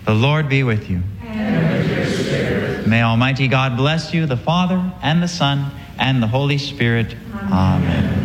The Lord be with you. And with your spirit. May Almighty God bless you, the Father, and the Son, and the Holy Spirit. Amen.